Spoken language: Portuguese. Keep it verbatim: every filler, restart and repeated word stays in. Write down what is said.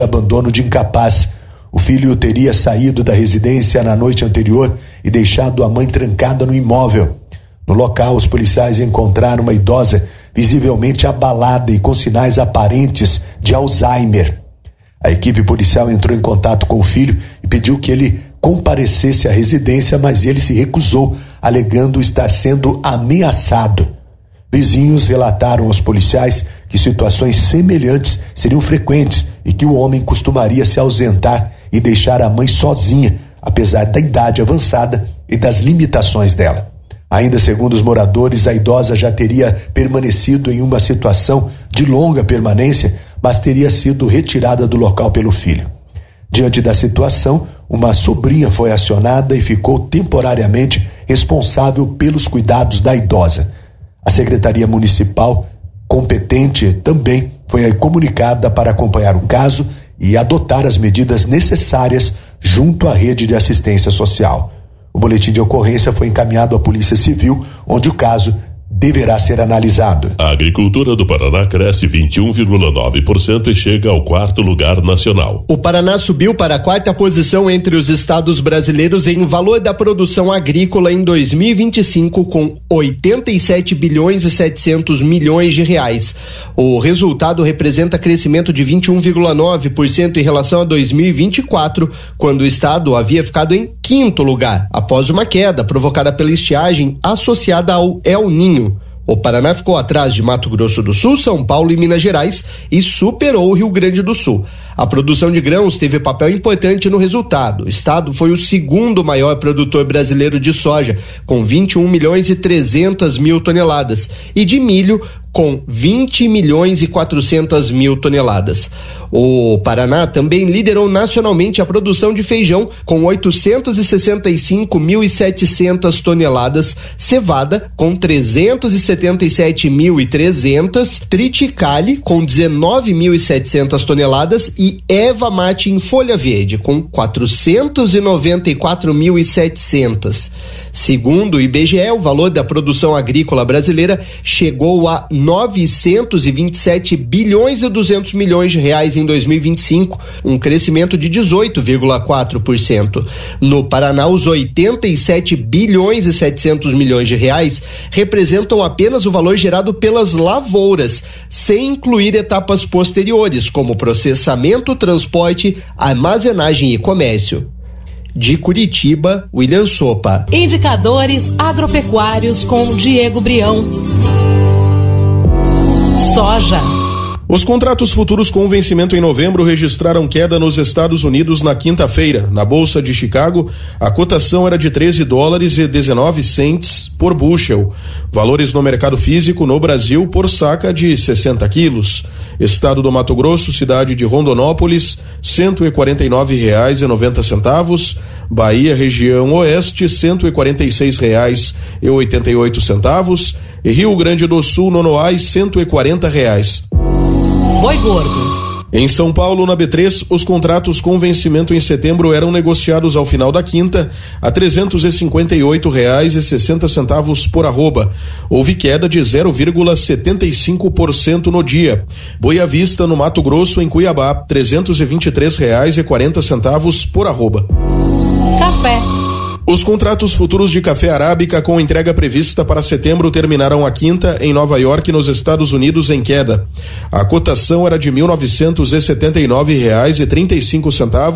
abandono de incapaz. O filho teria saído da residência na noite anterior e deixado a mãe trancada no imóvel. No local, os policiais encontraram uma idosa visivelmente abalada e com sinais aparentes de Alzheimer. A equipe policial entrou em contato com o filho e pediu que ele comparecesse à residência, mas ele se recusou, alegando estar sendo ameaçado. Vizinhos relataram aos policiais que situações semelhantes seriam frequentes e que o homem costumaria se ausentar e deixar a mãe sozinha, apesar da idade avançada e das limitações dela. Ainda segundo os moradores, a idosa já teria permanecido em uma situação de longa permanência, mas teria sido retirada do local pelo filho. Diante da situação, uma sobrinha foi acionada e ficou temporariamente responsável pelos cuidados da idosa. A Secretaria Municipal competente também foi comunicada para acompanhar o caso e adotar as medidas necessárias junto à rede de assistência social. O boletim de ocorrência foi encaminhado à Polícia Civil, onde o caso deverá ser analisado. A agricultura do Paraná cresce vinte e um vírgula nove por cento e chega ao quarto lugar nacional. O Paraná subiu para a quarta posição entre os estados brasileiros em valor da produção agrícola em dois mil e vinte e cinco, com oitenta e sete bilhões e setecentos milhões de reais. O resultado representa crescimento de vinte e um vírgula nove por cento em relação a dois mil e vinte e quatro, quando o estado havia ficado em quinto lugar, após uma queda provocada pela estiagem associada ao El Ninho. O Paraná ficou atrás de Mato Grosso do Sul, São Paulo e Minas Gerais e superou o Rio Grande do Sul. A produção de grãos teve papel importante no resultado. O estado foi o segundo maior produtor brasileiro de soja, com vinte e um milhões e trezentas mil toneladas, e de milho, com vinte milhões e quatrocentas mil toneladas. O Paraná também liderou nacionalmente a produção de feijão, com oitocentos e sessenta e cinco mil e setecentas toneladas, cevada com trezentos e setenta e sete mil e trezentas, triticale com dezenove mil e setecentas toneladas e erva mate em folha verde com quatrocentos e noventa e quatro mil e setecentas. Segundo o I B G E, o valor da produção agrícola brasileira chegou a novecentos e vinte e sete bilhões e duzentos milhões de reais em dois mil e vinte e cinco, um crescimento de dezoito vírgula quatro por cento. No Paraná, os oitenta e sete bilhões e setecentos milhões de reais representam apenas o valor gerado pelas lavouras, sem incluir etapas posteriores, como processamento, transporte, armazenagem e comércio. De Curitiba, William Sopa. Indicadores agropecuários com Diego Brião. Soja. Os contratos futuros com vencimento em novembro registraram queda nos Estados Unidos na quinta-feira. Na Bolsa de Chicago, a cotação era de treze dólares e dezenove centes por bushel. Valores no mercado físico no Brasil por saca de sessenta quilos. Estado do Mato Grosso, cidade de Rondonópolis, cento e quarenta e nove reais e noventa centavos. Bahia, região oeste, cento e quarenta e seis reais e oitenta e oito centavos. E Rio Grande do Sul, Nonoais, cento e quarenta reais. Boi gordo. Em São Paulo, na B três, os contratos com vencimento em setembro eram negociados ao final da quinta a trezentos e cinquenta e oito reais e sessenta centavos por arroba. Houve queda de zero vírgula setenta e cinco por cento no dia. Boi à vista no Mato Grosso, em Cuiabá, trezentos e vinte e três reais e quarenta centavos por arroba. Café. Os contratos futuros de café arábica com entrega prevista para setembro terminaram a quinta em Nova York, nos Estados Unidos, em queda. A cotação era de mil novecentos e setenta e nove reais e trinta e cinco centavos.